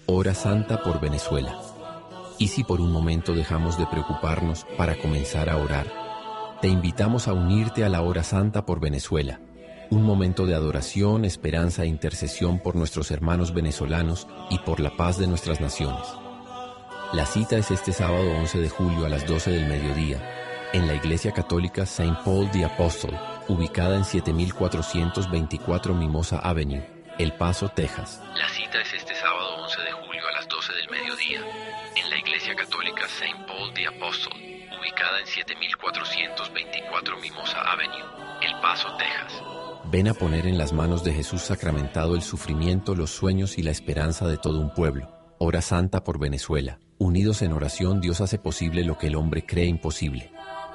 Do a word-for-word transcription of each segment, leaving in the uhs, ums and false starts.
Hora Santa por Venezuela. ¿Y si por un momento dejamos de preocuparnos para comenzar a orar? Te invitamos a unirte a la Hora Santa por Venezuela, un momento de adoración, esperanza e intercesión por nuestros hermanos venezolanos y por la paz de nuestras naciones. La cita es este sábado once de julio a las doce del mediodía, en la Iglesia Católica Saint Paul the Apostle, ubicada en siete mil cuatrocientos veinticuatro Mimosa Avenue, El Paso, Texas. La cita es este sábado once de julio a las doce del mediodía, en la Iglesia Católica Saint Paul the Apostle, ubicada en siete mil cuatrocientos veinticuatro Mimosa Avenue, El Paso, Texas. Ven a poner en las manos de Jesús sacramentado el sufrimiento, los sueños y la esperanza de todo un pueblo. Hora Santa por Venezuela. Unidos en oración, Dios hace posible lo que el hombre cree imposible.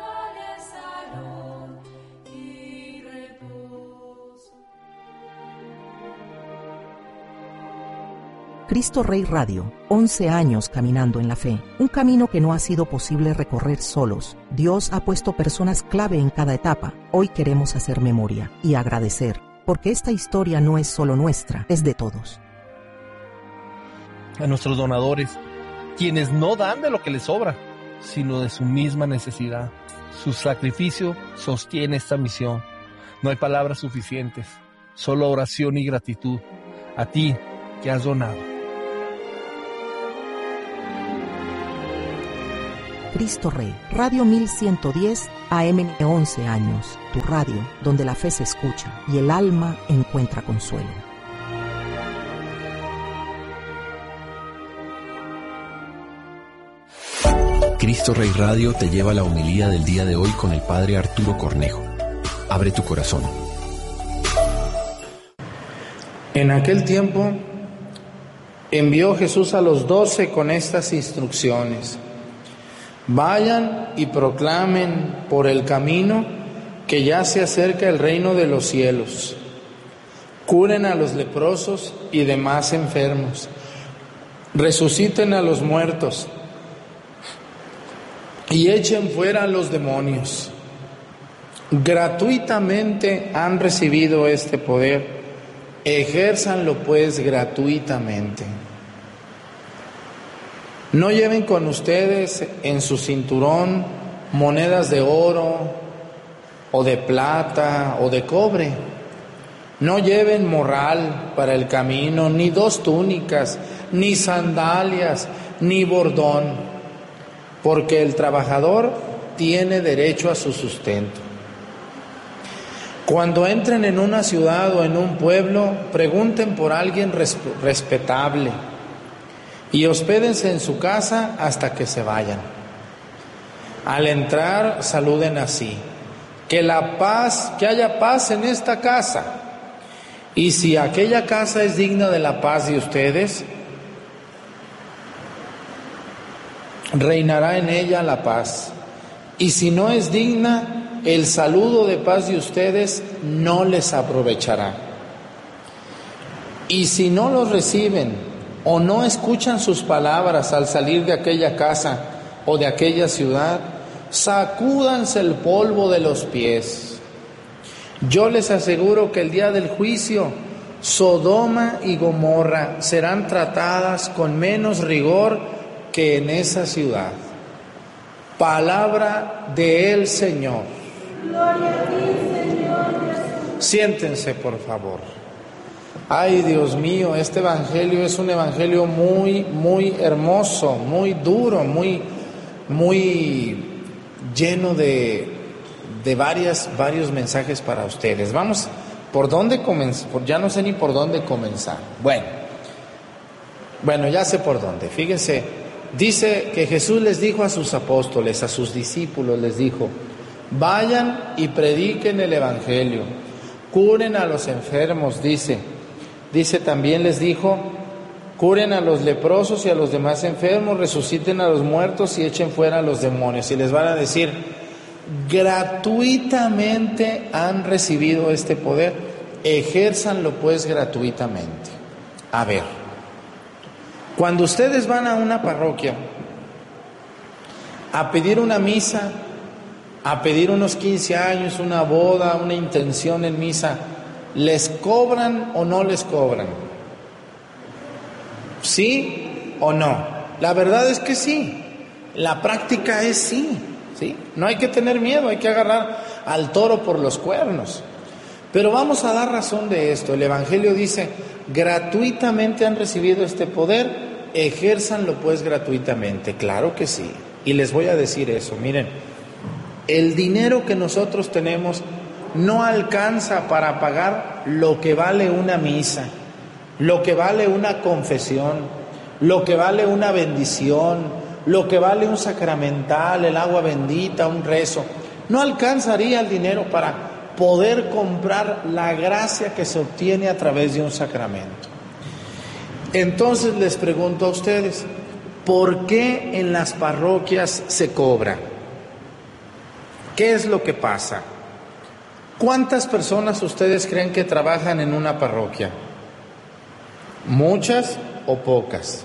Cristo Rey Radio, once años caminando en la fe, un camino que no ha sido posible recorrer solos. Dios ha puesto personas clave en cada etapa. Hoy queremos hacer memoria y agradecer, porque esta historia no es solo nuestra, es de todos. A nuestros donadores, quienes no dan de lo que les sobra, sino de su misma necesidad. Su sacrificio sostiene esta misión. No hay palabras suficientes, solo oración y gratitud. A ti que has donado. Cristo Rey, Radio mil ciento diez, A M once años, tu radio, donde la fe se escucha y el alma encuentra consuelo. Cristo Rey Radio te lleva la homilía del día de hoy con el Padre Arturo Cornejo. Abre tu corazón. En aquel tiempo envió Jesús a los doce con estas instrucciones: vayan y proclamen por el camino que ya se acerca el reino de los cielos. Curen a los leprosos y demás enfermos. Resuciten a los muertos y echen fuera a los demonios. Gratuitamente han recibido este poder. Ejérzanlo pues gratuitamente. No lleven con ustedes en su cinturón monedas de oro o de plata o de cobre. No lleven morral para el camino, ni dos túnicas, ni sandalias, ni bordón, porque el trabajador tiene derecho a su sustento. Cuando entren en una ciudad o en un pueblo, pregunten por alguien resp- respetable y hospédense en su casa hasta que se vayan. Al entrar, saluden así: que la paz, que haya paz en esta casa. Y si aquella casa es digna de la paz de ustedes, reinará en ella la paz. Y si no es digna, el saludo de paz de ustedes no les aprovechará. Y si no los reciben o no escuchan sus palabras al salir de aquella casa o de aquella ciudad, sacúdanse el polvo de los pies. Yo les aseguro que el día del juicio, Sodoma y Gomorra serán tratadas con menos rigor que en esa ciudad. Palabra del Señor. Gloria a ti, Señor. Siéntense, por favor. Ay, Dios mío, este evangelio es un evangelio muy, muy hermoso, muy duro, muy, muy lleno de, de varias, varios mensajes para ustedes. Vamos, ¿por dónde comenzar? Ya no sé ni por dónde comenzar. Bueno, bueno, ya sé por dónde. Fíjense, dice que Jesús les dijo a sus apóstoles, a sus discípulos, les dijo: vayan y prediquen el evangelio, curen a los enfermos, dice. Dice también les dijo: curen a los leprosos y a los demás enfermos, resuciten a los muertos y echen fuera a los demonios. Y les van a decir: gratuitamente han recibido este poder, ejérzanlo pues gratuitamente. A ver, cuando ustedes van a una parroquia a pedir una misa, a pedir unos quince años, una boda, una intención en misa, ¿les cobran o no les cobran? ¿Sí o no? La verdad es que sí. La práctica es sí, ¿sí? No hay que tener miedo, hay que agarrar al toro por los cuernos. Pero vamos a dar razón de esto. El Evangelio dice, gratuitamente han recibido este poder, ejérzanlo pues gratuitamente. Claro que sí. Y les voy a decir eso, miren, el dinero que nosotros tenemos no alcanza para pagar lo que vale una misa, lo que vale una confesión, lo que vale una bendición, lo que vale un sacramental, el agua bendita, un rezo. No alcanzaría el dinero para poder comprar la gracia que se obtiene a través de un sacramento. Entonces les pregunto a ustedes, ¿por qué en las parroquias se cobra? ¿Qué es lo que pasa? ¿Cuántas personas ustedes creen que trabajan en una parroquia? ¿Muchas o pocas?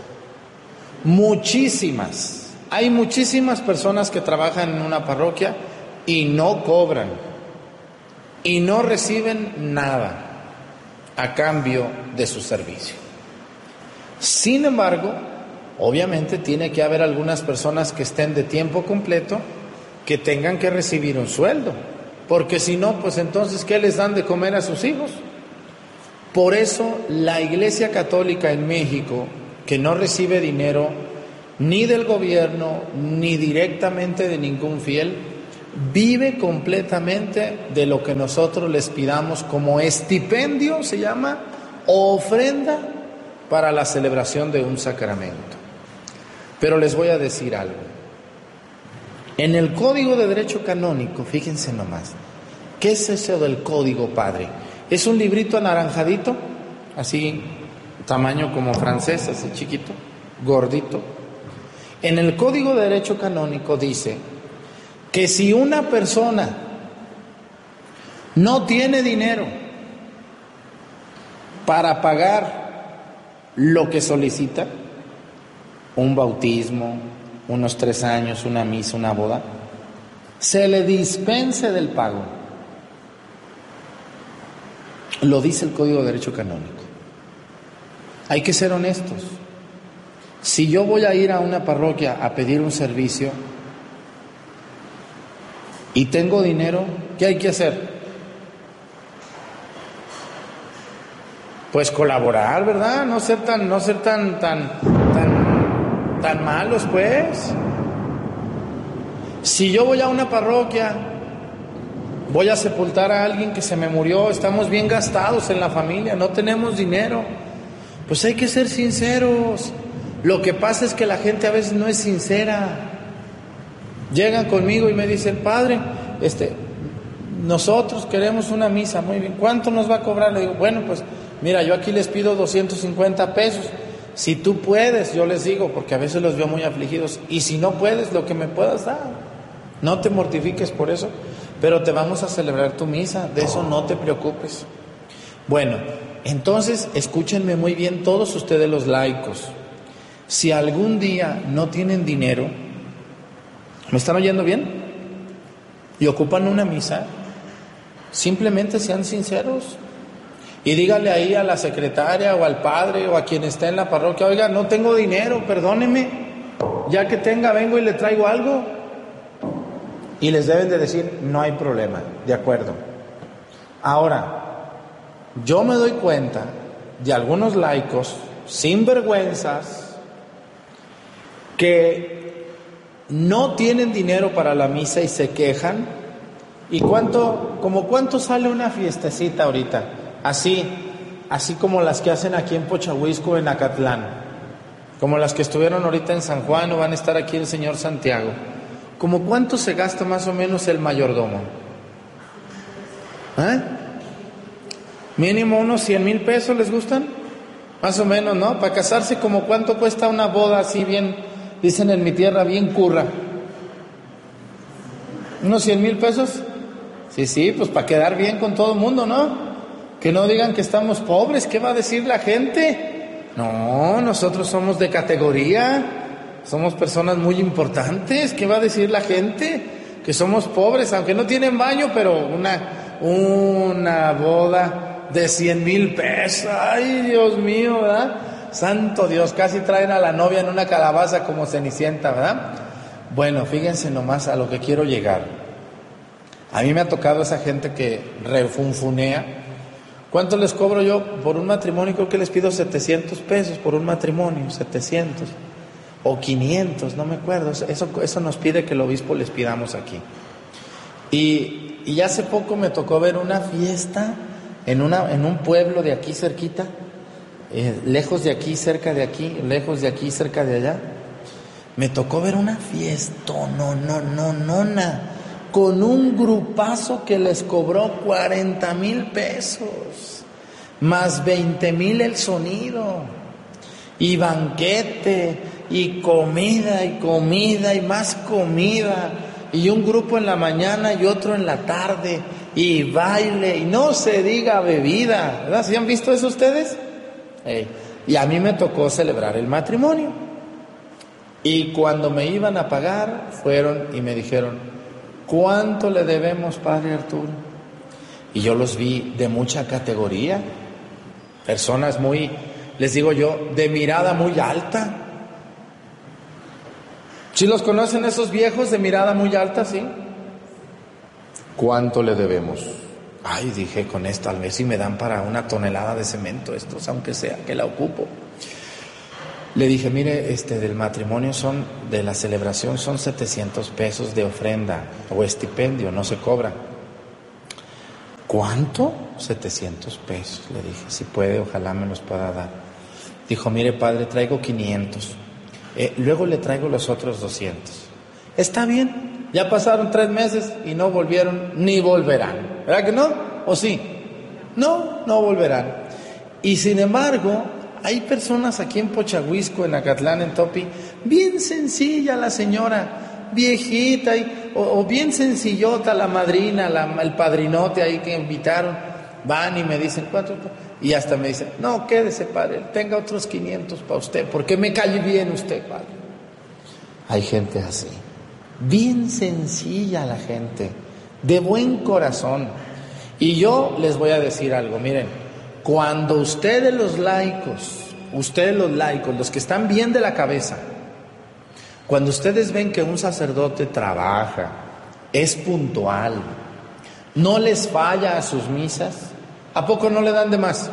Muchísimas. Hay muchísimas personas que trabajan en una parroquia y no cobran y no reciben nada a cambio de su servicio. Sin embargo, obviamente tiene que haber algunas personas que estén de tiempo completo que tengan que recibir un sueldo, porque si no, pues entonces, ¿qué les dan de comer a sus hijos? Por eso la Iglesia Católica en México, que no recibe dinero ni del gobierno ni directamente de ningún fiel, vive completamente de lo que nosotros les pidamos como estipendio, se llama, o ofrenda para la celebración de un sacramento. Pero les voy a decir algo. En el Código de Derecho Canónico, fíjense nomás, ¿qué es eso del Código, padre? Es un librito anaranjadito, así, tamaño como francés, así chiquito, gordito. En el Código de Derecho Canónico dice que si una persona no tiene dinero para pagar lo que solicita, un bautismo, unos tres años, una misa, una boda, se le dispense del pago. Lo dice el Código de Derecho Canónico. Hay que ser honestos. Si yo voy a ir a una parroquia a pedir un servicio y tengo dinero, ¿qué hay que hacer? Pues colaborar, ¿verdad? No ser tan, no ser tan, tan, tan, tan malos, pues. Si yo voy a una parroquia, voy a sepultar a alguien que se me murió, estamos bien gastados en la familia, no tenemos dinero, pues hay que ser sinceros. Lo que pasa es que la gente a veces no es sincera. Llegan conmigo y me dicen, padre, este, nosotros queremos una misa, muy bien, ¿cuánto nos va a cobrar? Le digo, bueno, pues mira, yo aquí les pido doscientos cincuenta pesos, si tú puedes, yo les digo, porque a veces los veo muy afligidos, y si no puedes, lo que me puedas dar, no te mortifiques por eso, pero te vamos a celebrar tu misa, de eso no te preocupes. Bueno, entonces escúchenme muy bien todos ustedes los laicos. Si algún día no tienen dinero, ¿me están oyendo bien? Y ocupan una misa, simplemente sean sinceros y díganle ahí a la secretaria o al padre o a quien está en la parroquia, oiga, no tengo dinero, perdóneme, ya que tenga vengo y le traigo algo. Y les deben de decir, no hay problema, de acuerdo. Ahora, yo me doy cuenta de algunos laicos sinvergüenzas que no tienen dinero para la misa y se quejan. ¿Y cuánto, como cuánto sale una fiestecita ahorita? Así, así como las que hacen aquí en Pochahuisco, en Acatlán, como las que estuvieron ahorita en San Juan o van a estar aquí el señor Santiago. ¿Cómo cuánto se gasta más o menos el mayordomo? ¿Eh? Mínimo unos cien mil pesos, ¿les gustan? Más o menos, ¿no? Para casarse, ¿como cuánto cuesta una boda así bien, dicen en mi tierra, bien curra? ¿Unos cien mil pesos? Sí, sí, pues para quedar bien con todo el mundo, ¿no? Que no digan que estamos pobres, ¿qué va a decir la gente? No, nosotros somos de categoría, somos personas muy importantes, ¿qué va a decir la gente? Que somos pobres, aunque no tienen baño, pero una, una boda de cien mil pesos, ay Dios mío, ¿verdad? Santo Dios, casi traen a la novia en una calabaza como Cenicienta, ¿verdad? Bueno, fíjense nomás a lo que quiero llegar. A mí me ha tocado esa gente que refunfunea. ¿Cuánto les cobro yo por un matrimonio? Creo que les pido setecientos pesos por un matrimonio, setecientos o quinientos, no me acuerdo. Eso, eso nos pide que el obispo les pidamos aquí. Y, y hace poco me tocó ver una fiesta en, una, en un pueblo de aquí cerquita, eh, lejos de aquí, cerca de aquí, lejos de aquí, cerca de allá. Me tocó ver una fiesta, no, no, no, no, no, con un grupazo que les cobró cuarenta mil pesos, más veinte mil el sonido, y banquete, y comida, y comida, y más comida, y un grupo en la mañana y otro en la tarde, y baile, y no se diga bebida, ¿verdad? ¿Sí han visto eso ustedes? Hey. Y a mí me tocó celebrar el matrimonio. Y cuando me iban a pagar, fueron y me dijeron, ¿cuánto le debemos, padre Arturo? Y yo los vi de mucha categoría, personas muy, les digo yo, de mirada muy alta. ¿Sí los conocen esos viejos de mirada muy alta, sí? ¿Cuánto le debemos? Ay, dije, con esto al mes sí me dan para una tonelada de cemento estos, aunque sea que la ocupo. Le dije, mire, este del matrimonio son, de la celebración son setecientos pesos de ofrenda o estipendio, no se cobra. ¿Cuánto? setecientos pesos, le dije, si puede, ojalá me los pueda dar. Dijo, mire padre, traigo quinientos, eh, luego le traigo los otros doscientos. Está bien, ya pasaron tres meses y no volvieron ni volverán, ¿verdad que no? ¿O sí? No, no volverán. Y sin embargo, hay personas aquí en Pochahuisco, en Acatlán, en Topi, bien sencilla la señora, viejita, y, o, o bien sencillota la madrina, la, el padrinote ahí que invitaron, van y me dicen, ¿cuánto? Y hasta me dicen, no, quédese padre, tenga otros quinientos para usted, porque me cae bien usted, padre. Hay gente así, bien sencilla la gente, de buen corazón. Y yo les voy a decir algo, miren, cuando ustedes los laicos, ustedes los laicos, los que están bien de la cabeza, cuando ustedes ven que un sacerdote trabaja, es puntual, no les falla a sus misas, ¿a poco no le dan de más?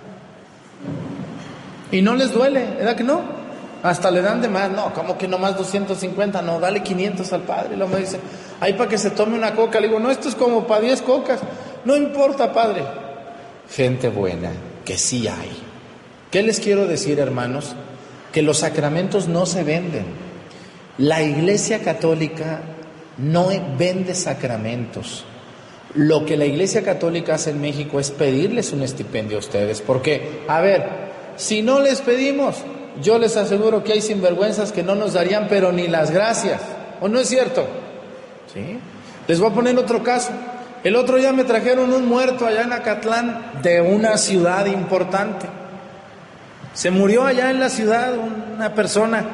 Y no les duele, ¿verdad que no? Hasta le dan de más, no, ¿cómo que nomás doscientos cincuenta? No, dale quinientos al padre. Y luego me dice, ahí para que se tome una coca. Le digo, no, esto es como para diez cocas. No importa, padre. Gente buena, que sí hay. ¿Qué les quiero decir, hermanos? Que los sacramentos no se venden. La Iglesia Católica no vende sacramentos. Lo que la Iglesia Católica hace en México es pedirles un estipendio a ustedes. Porque, a ver, si no les pedimos, yo les aseguro que hay sinvergüenzas que no nos darían, pero ni las gracias. ¿O no es cierto? ¿Sí? Les voy a poner otro caso. El otro día me trajeron un muerto allá en Acatlán de una ciudad importante. Se murió allá en la ciudad una persona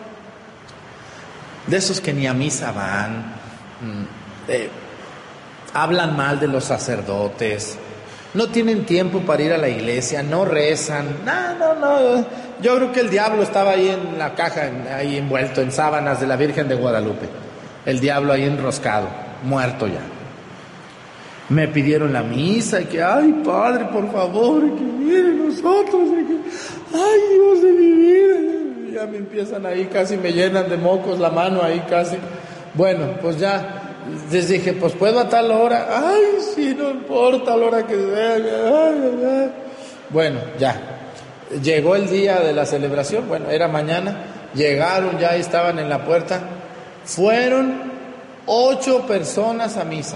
de esos que ni a misa van, eh, hablan mal de los sacerdotes, no tienen tiempo para ir a la iglesia, no rezan, no, no, no. Yo creo que el diablo estaba ahí en la caja, ahí envuelto en sábanas de la Virgen de Guadalupe. El diablo ahí enroscado, muerto ya. Me pidieron la misa y que, ay, padre, por favor, que miren nosotros, y que, ay, Dios de mi vida. Y ya me empiezan ahí, casi me llenan de mocos la mano ahí casi. Bueno, pues ya les dije, pues puedo a tal hora. Ay, sí, no importa la hora que sea. Ay, ay, ay. Bueno, ya. Llegó el día de la celebración, bueno, era mañana. Llegaron, ya estaban en la puerta. Fueron ocho personas a misa.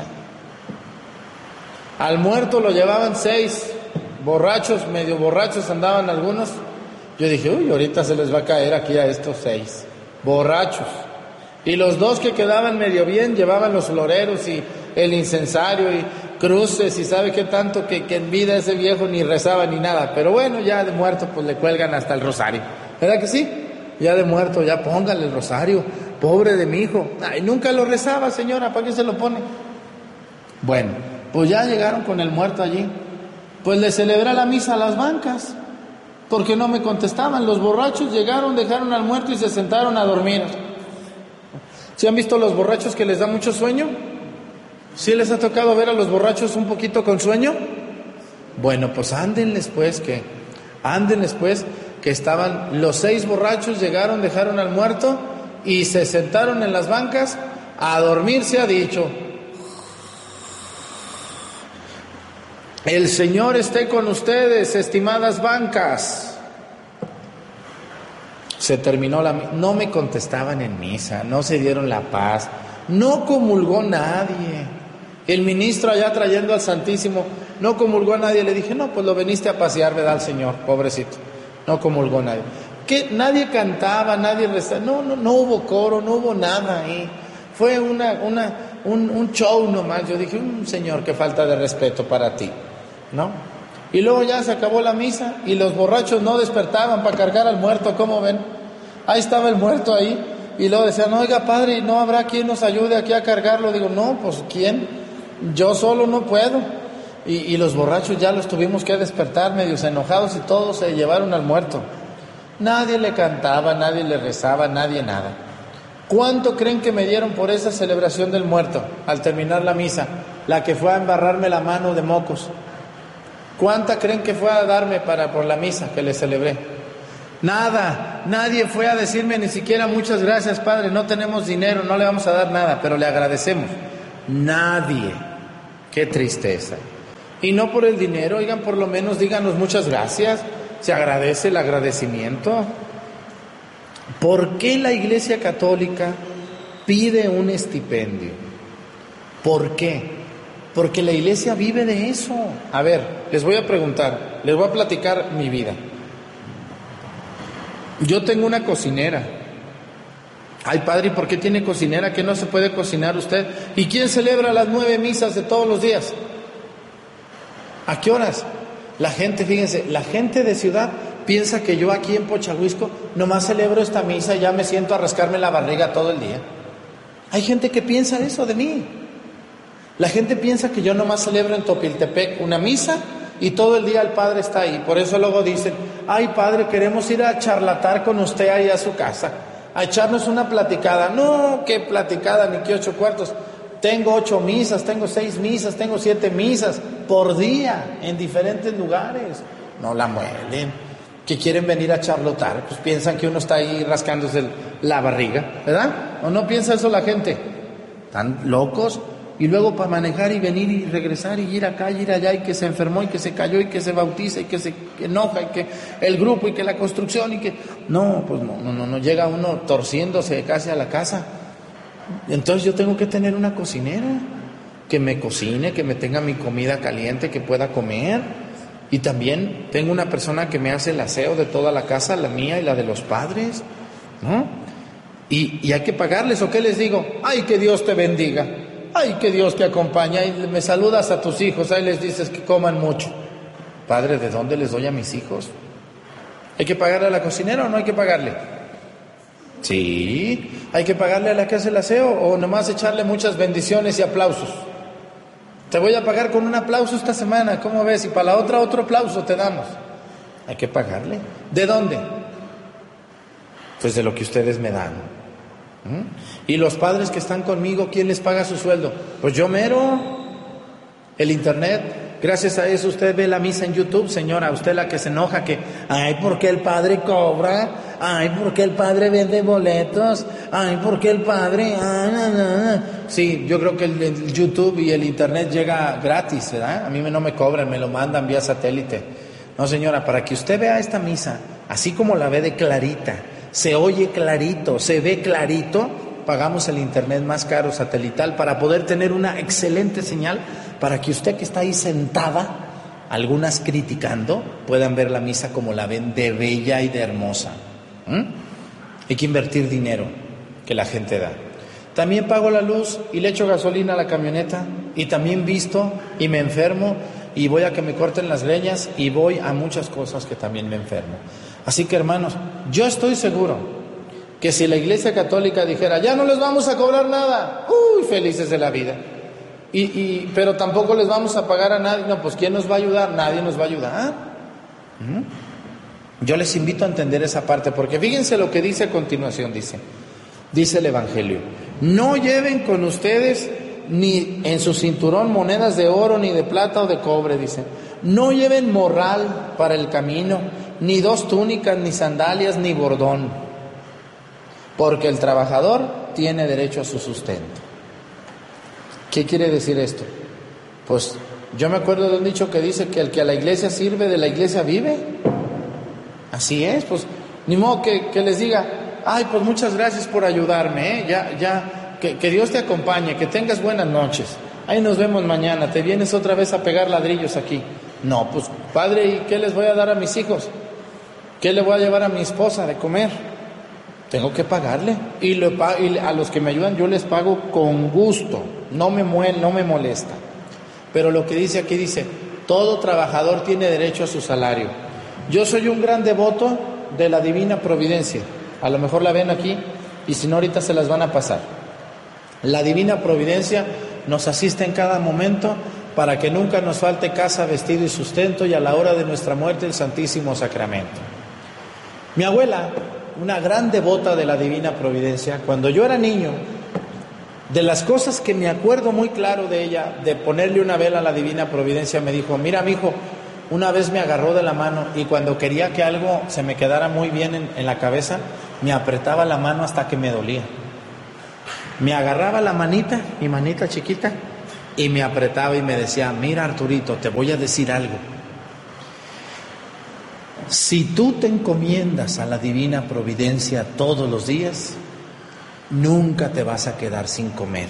Al muerto lo llevaban seis, borrachos, medio borrachos andaban algunos. Yo dije, uy, ahorita se les va a caer aquí a estos seis, borrachos. Y los dos que quedaban medio bien llevaban los floreros y el incensario y cruces y sabe qué tanto, que, que en vida ese viejo ni rezaba ni nada. Pero bueno, ya de muerto pues le cuelgan hasta el rosario. ¿Verdad que sí? Ya de muerto, ya póngale el rosario, pobre de mi hijo. Ay, nunca lo rezaba, señora, ¿para qué se lo pone? Bueno, pues ya llegaron con el muerto allí. Pues le celebra la misa a las bancas. porque no me contestaban. Los borrachos llegaron, dejaron al muerto y se sentaron a dormir. ¿Sí han visto los borrachos que les da mucho sueño? ¿Sí les ha tocado ver a los borrachos un poquito con sueño? Bueno, pues ándenles pues que, ándenles pues que estaban los seis borrachos, llegaron, dejaron al muerto y se sentaron en las bancas a dormir, se ha dicho. El Señor esté con ustedes, estimadas bancas. Se terminó la misa, no me contestaban en misa, no se dieron la paz, no comulgó nadie. El ministro allá trayendo al Santísimo, no comulgó a nadie. Le dije, no, pues lo veniste a pasear, ¿verdad, al Señor? Pobrecito, no comulgó nadie. Que nadie cantaba, nadie rezaba, no, no, no hubo coro, no hubo nada ahí. Fue una, una, un, un show nomás. Yo dije, un Señor, qué falta de respeto para ti, ¿no? Y luego ya se acabó la misa y los borrachos no despertaban para cargar al muerto, ¿cómo ven? Ahí estaba el muerto ahí y luego decían, oiga padre, ¿no habrá quien nos ayude aquí a cargarlo? Digo, no, pues ¿quién? Yo solo no puedo. Y, y los borrachos ya los tuvimos que despertar, medios enojados, y todos se llevaron al muerto. Nadie le cantaba, nadie le rezaba, nadie nada. ¿Cuánto creen que me dieron por esa celebración del muerto al terminar la misa? La que fue a embarrarme la mano de mocos. ¿Cuánta creen que fue a darme para por la misa que le celebré? Nada, nadie fue a decirme ni siquiera muchas gracias, padre, no tenemos dinero, no le vamos a dar nada, pero le agradecemos. Nadie. Qué tristeza. Y no por el dinero, oigan, por lo menos díganos muchas gracias. Se agradece el agradecimiento. ¿Por qué la Iglesia Católica pide un estipendio? ¿Por qué? Porque la Iglesia vive de eso. A ver, les voy a preguntar, les voy a platicar mi vida. Yo tengo una cocinera. Ay, padre, ¿y por qué tiene cocinera? ¿Que no se puede cocinar usted? ¿Y quién celebra las nueve misas de todos los días? ¿A qué horas? La gente, fíjense, la gente de ciudad piensa que yo aquí en Pochahuisco nomás celebro esta misa y ya me siento a rascarme la barriga todo el día. Hay gente que piensa eso de mí. La gente piensa que yo nomás celebro en Topiltepec una misa y todo el día el padre está ahí. Por eso luego dicen, ay padre, queremos ir a charlatar con usted ahí a su casa, a echarnos una platicada. No, qué platicada, ni qué ocho cuartos. Tengo ocho misas, tengo seis misas, tengo siete misas por día en diferentes lugares. No la muelen. Que quieren venir a charlotar, pues piensan que uno está ahí rascándose la barriga, ¿verdad? ¿O no piensa eso la gente? Están locos. Y luego para manejar y venir y regresar y ir acá y ir allá, y que se enfermó y que se cayó y que se bautiza y que se enoja y que el grupo y que la construcción y que... No, pues no, no, no, no llega uno torciéndose casi a la casa. Entonces yo tengo que tener una cocinera que me cocine, que me tenga mi comida caliente, que pueda comer. Y también tengo una persona que me hace el aseo de toda la casa, la mía y la de los padres, ¿no? Y, y hay que pagarles, ¿o qué les digo? ¡Ay, que Dios te bendiga! ¡Ay, que Dios te acompaña! Y me saludas a tus hijos, ahí les dices que coman mucho. Padre, ¿de dónde les doy a mis hijos? ¿Hay que pagarle a la cocinera o no hay que pagarle? Sí, hay que pagarle a la que hace el aseo, o nomás echarle muchas bendiciones y aplausos. Te voy a pagar con un aplauso esta semana, ¿cómo ves? Y para la otra otro aplauso te damos. Hay que pagarle. ¿De dónde? Pues de lo que ustedes me dan. ¿Mm? Y los padres que están conmigo, ¿quién les paga su sueldo? Pues yo mero. El internet. Gracias a eso usted ve la misa en YouTube, señora, usted la que se enoja que, ay, ¿por qué el padre cobra? Ay, ¿por qué el padre vende boletos? Ay, ¿por qué el padre? Ah, no, no, no. Sí, yo creo que el, el YouTube y el internet llega gratis, ¿verdad? A mí no me cobran, me lo mandan vía satélite. No, señora, para que usted vea esta misa, así como la ve de clarita, se oye clarito, se ve clarito, pagamos el internet más caro satelital para poder tener una excelente señal, para que usted que está ahí sentada, algunas criticando, puedan ver la misa como la ven de bella y de hermosa. ¿Mm? Hay que invertir dinero que la gente da. También pago la luz y le echo gasolina a la camioneta, y también visto y me enfermo y voy a que me corten las leñas y voy a muchas cosas que también me enfermo. Así que, hermanos, yo estoy seguro que si la Iglesia Católica dijera, ya no les vamos a cobrar nada, uy, felices de la vida. Y, y, pero tampoco les vamos a pagar a nadie. No, pues ¿quién nos va a ayudar? Nadie nos va a ayudar. ¿Mm? Yo les invito a entender esa parte, porque fíjense lo que dice a continuación, dice, dice el Evangelio: no lleven con ustedes ni en su cinturón monedas de oro, ni de plata o de cobre, dice. No lleven morral para el camino, ni dos túnicas, ni sandalias, ni bordón, porque el trabajador tiene derecho a su sustento. ¿Qué quiere decir esto? Pues yo me acuerdo de un dicho que dice que el que a la iglesia sirve, de la iglesia vive. Así es, pues ni modo que, que les diga: ay, pues muchas gracias por ayudarme, ¿eh? ya, ya, que, que Dios te acompañe, que tengas buenas noches, ahí nos vemos mañana, te vienes otra vez a pegar ladrillos aquí. No, pues padre, ¿y qué les voy a dar a mis hijos? ¿Qué le voy a llevar a mi esposa de comer? Tengo que pagarle, y, lo, y a los que me ayudan yo les pago con gusto, no me mueven, no me molesta. Pero lo que dice aquí dice: todo trabajador tiene derecho a su salario. Yo soy un gran devoto de la divina providencia. A lo mejor la ven aquí, y si no ahorita se las van a pasar. La divina providencia nos asiste en cada momento para que nunca nos falte casa, vestido y sustento, y a la hora de nuestra muerte el Santísimo Sacramento. Mi abuela, una gran devota de la divina providencia, cuando yo era niño, de las cosas que me acuerdo muy claro de ella, de ponerle una vela a la divina providencia, me dijo: mira, mijo, una vez me agarró de la mano, y cuando quería que algo se me quedara muy bien en, en la cabeza, me apretaba la mano hasta que me dolía. Me agarraba la manita, mi manita chiquita, y me apretaba y me decía: mira, Arturito, te voy a decir algo. Si tú te encomiendas a la divina providencia todos los días, nunca te vas a quedar sin comer.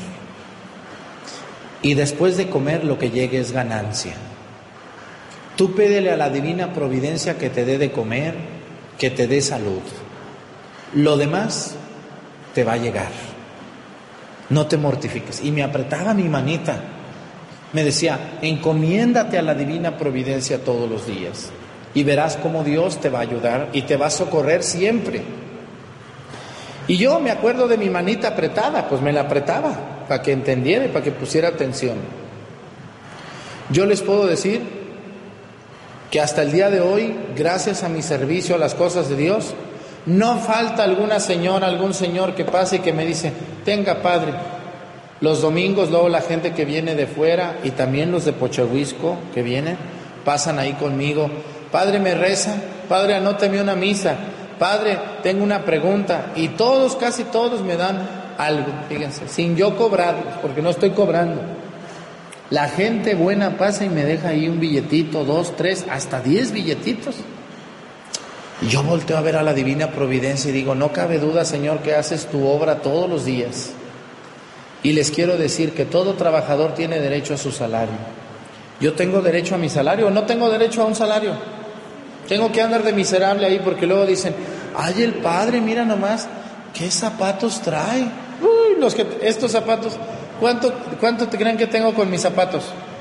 Y después de comer, lo que llegue es ganancia. Tú pídele a la divina providencia que te dé de comer, que te dé salud. Lo demás te va a llegar. No te mortifiques. Y me apretaba mi manita. Me decía: encomiéndate a la divina providencia todos los días, y verás cómo Dios te va a ayudar y te va a socorrer siempre. Y yo me acuerdo de mi manita apretada, pues me la apretaba para que entendiera y para que pusiera atención. Yo les puedo decir que hasta el día de hoy, gracias a mi servicio a las cosas de Dios, no falta alguna señora, algún señor que pase y que me dice: tenga, padre. Los domingos luego la gente que viene de fuera, y también los de Pochahuisco que vienen, pasan ahí conmigo: padre, me reza, padre, anóteme una misa, padre, tengo una pregunta. Y todos, casi todos me dan algo, fíjense, sin yo cobrarlos, porque no estoy cobrando. La gente buena pasa y me deja ahí un billetito, dos, tres, hasta diez billetitos. Y yo volteo a ver a la divina providencia y digo: no cabe duda, Señor, que haces tu obra todos los días. Y les quiero decir que todo trabajador tiene derecho a su salario. ¿Yo tengo derecho a mi salario o no tengo derecho a un salario? Tengo que andar de miserable ahí, porque luego dicen: ay, el padre, mira nomás, ¿qué zapatos trae? Uy, los que, estos zapatos, ¿cuánto, cuánto te creen que tengo con mis zapatos?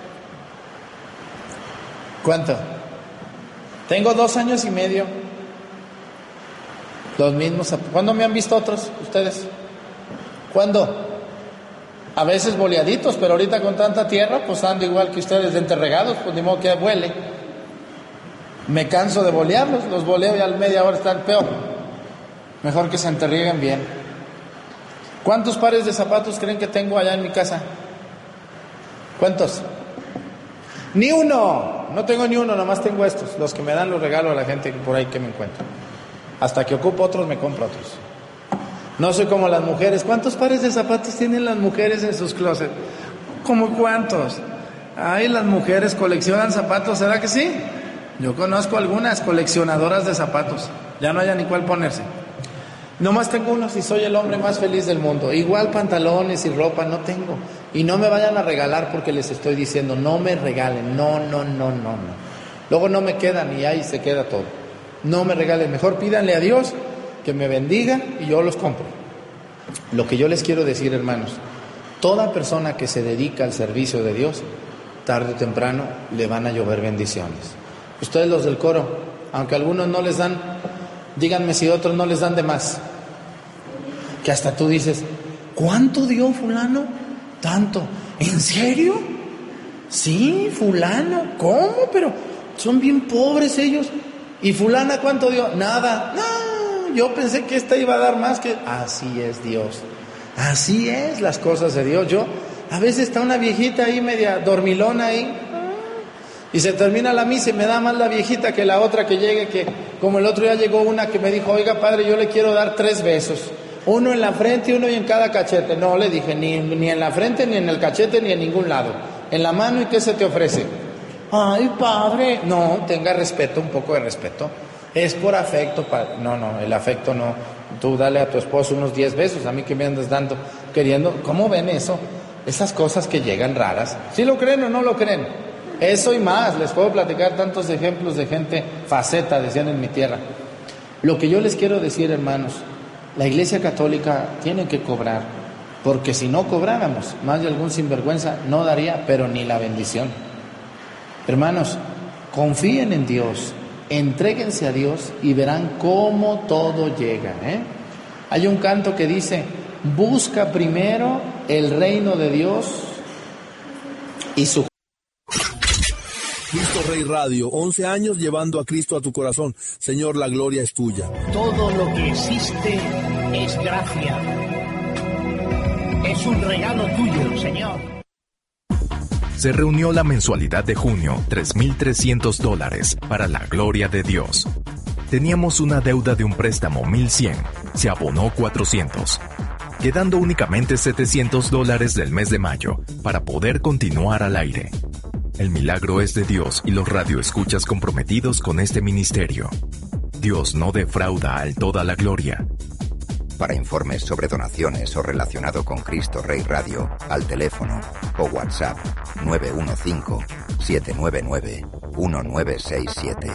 ¿Cuánto? Tengo dos años y medio. Los mismos zapatos. ¿Cuándo me han visto otros, ustedes? ¿Cuándo? A veces boleaditos, pero ahorita con tanta tierra, pues ando igual que ustedes, de enterregados, pues ni modo que vuele. Me canso de bolearlos, los boleo y a la media hora están peor. Mejor que se enterrieguen bien. ¿Cuántos pares de zapatos creen que tengo allá en mi casa? ¿Cuántos? Ni uno, no tengo ni uno, nomás tengo estos, los que me dan los regalos a la gente por ahí que me encuentro. Hasta que ocupo otros, me compro otros. No soy como las mujeres. ¿Cuántos pares de zapatos tienen las mujeres en sus closets? ¿Cómo cuántos? Ay, las mujeres coleccionan zapatos, ¿será que sí? Yo conozco algunas coleccionadoras de zapatos. Ya no haya ni cuál ponerse. Nomás tengo unos y soy el hombre más feliz del mundo. Igual pantalones y ropa no tengo. Y no me vayan a regalar porque les estoy diciendo: no me regalen. No, no, no, no, no. Luego no me quedan y ahí se queda todo. No me regalen. Mejor pídanle a Dios que me bendiga y yo los compro. Lo que yo les quiero decir, hermanos: toda persona que se dedica al servicio de Dios, tarde o temprano le van a llover bendiciones. Ustedes, los del coro, aunque algunos no les dan, díganme si otros no les dan de más. Que hasta tú dices: ¿cuánto dio fulano? Tanto. ¿En serio? Sí, fulano. ¿Cómo? Pero son bien pobres ellos. ¿Y fulana cuánto dio? Nada. No, yo pensé que esta iba a dar más que... Así es Dios. Así es las cosas de Dios. Yo, a veces está una viejita ahí media dormilona ahí, y se termina la misa y me da más la viejita que la otra que llegue, que como el otro día llegó una que me dijo, oiga padre, yo le quiero dar tres besos, uno en la frente y uno en cada cachete. No, le dije, ni, ni en la frente, ni en el cachete, ni en ningún lado, en la mano. ¿Y qué se te ofrece? Ay, padre, no, tenga respeto, un poco de respeto, es por afecto, padre. No, no, el afecto no, tú dale a tu esposo unos diez besos, a mí que me andas dando, queriendo, ¿cómo ven eso? Esas cosas que llegan raras, ¿sí lo creen o no lo creen? Eso y más, les puedo platicar tantos ejemplos de gente faceta, decían en mi tierra. Lo que yo les quiero decir, hermanos, la Iglesia Católica tiene que cobrar, porque si no cobráramos, más de algún sinvergüenza no daría, pero ni la bendición. Hermanos, confíen en Dios, entréguense a Dios y verán cómo todo llega, ¿eh? Hay un canto que dice, busca primero el reino de Dios y su... Cristo Rey Radio, once años llevando a Cristo a tu corazón. Señor, la gloria es tuya. Todo lo que existe es gracia. Es un regalo tuyo, Señor. Se reunió la mensualidad de junio, tres mil trescientos dólares, para la gloria de Dios. Teníamos una deuda de un préstamo mil cien, se abonó cuatrocientos, quedando únicamente setecientos dólares del mes de mayo para poder continuar al aire. El milagro es de Dios y los radioescuchas comprometidos con este ministerio. Dios no defrauda al toda la gloria. Para informes sobre donaciones o relacionado con Cristo Rey Radio, al teléfono o WhatsApp nueve uno cinco, siete nueve nueve, uno nueve seis siete.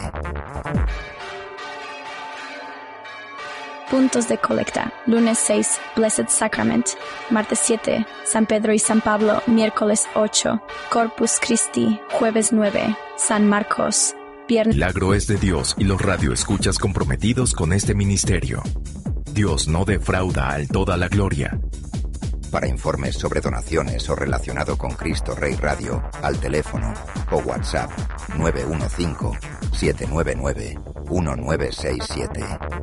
Puntos de colecta. Lunes seis, Blessed Sacrament. Martes siete, San Pedro y San Pablo. Miércoles ocho, Corpus Christi. Jueves nueve, San Marcos. Viernes... Milagro es de Dios y los radioescuchas comprometidos con este ministerio. Dios no defrauda al toda la gloria. Para informes sobre donaciones o relacionado con Cristo Rey Radio, al teléfono o WhatsApp nueve uno cinco, siete nueve nueve, uno nueve seis siete.